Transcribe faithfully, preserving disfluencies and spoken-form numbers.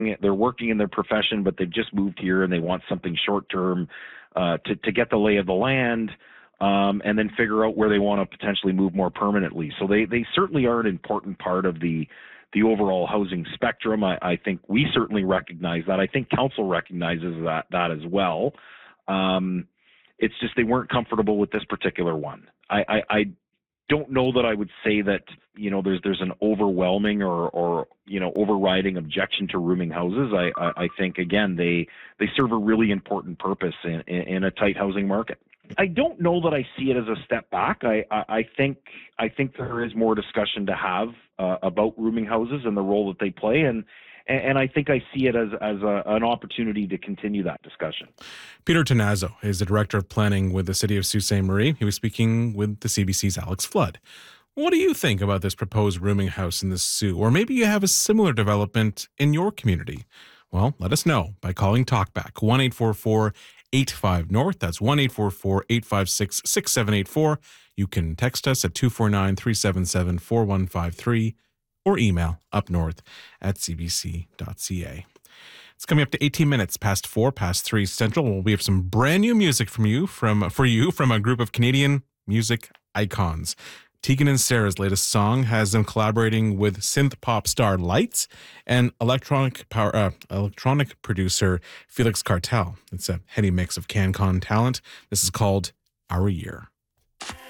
they're working in their profession, but they've just moved here and they want something short term uh, to to get the lay of the land. Um, and then figure out where they want to potentially move more permanently. So they, they certainly are an important part of the the overall housing spectrum. I, I think we certainly recognize that. I think council recognizes that that as well. Um, it's just they weren't comfortable with this particular one. I, I, I don't know that I would say that, you know, there's there's an overwhelming or, or you know, overriding objection to rooming houses. I, I, I think, again, they they serve a really important purpose in, in, in a tight housing market. I don't know that I see it as a step back. I, I, I think I think there is more discussion to have uh, about rooming houses and the role that they play, and and I think I see it as as a, an opportunity to continue that discussion. Peter Tenazzo is the Director of Planning with the City of Sault Ste. Marie. He was speaking with the C B C's Alex Flood. What do you think about this proposed rooming house in the Soo? Or maybe you have a similar development in your community. Well, let us know by calling Talkback, one eight four four eight five North. That's one eight four four eight five six six seven eight four. You can text us at two four nine three seven seven four one five three or email upnorth at c b c dot c a. It's coming up to eighteen minutes past four, past three Central. We have some brand new music from you, from for you, from a group of Canadian music icons. Tegan and Sarah's latest song has them collaborating with synth pop star Lights and electronic power uh, electronic producer Felix Cartel. It's a heady mix of CanCon talent. This is called Our Year.